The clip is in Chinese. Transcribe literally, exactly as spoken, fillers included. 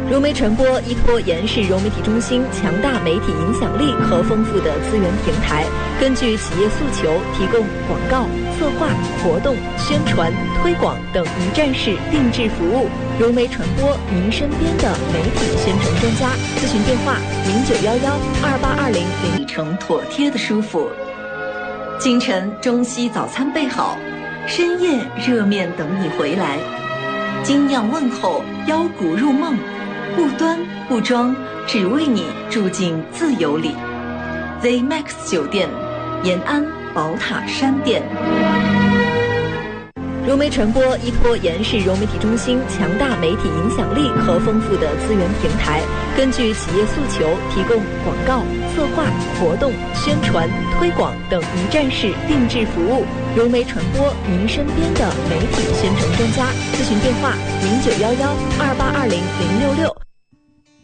融媒传播依托延世融媒体中心强大媒体影响力和丰富的资源平台，根据企业诉求提供广告、策划、活动、宣传、推广等一站式定制服务。融媒传播，您身边的媒体宣传专家。咨询电话：零九幺幺二八二零零，成妥帖的舒服。清晨中西早餐备好，深夜热面等你回来。精酿问候，腰鼓入梦。不端不装，只为你住进自由里。Z Max 酒店，延安宝塔山店。融媒传播依托延世融媒体中心强大媒体影响力和丰富的资源平台，根据企业诉求提供广告、策划、活动、宣传、推广等一站式定制服务。融媒传播，您身边的媒体宣传专家。咨询电话：零九幺幺二八二零零六六。